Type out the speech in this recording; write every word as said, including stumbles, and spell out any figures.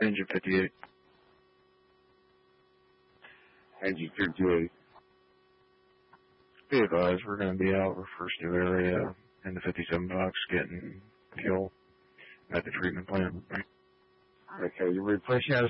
Engine fifty-eight. Engine fifty-eight. Be advised, we're going to be out of First New Area in the fifty-seven box getting fuel at the treatment plant. Okay, you're pushing us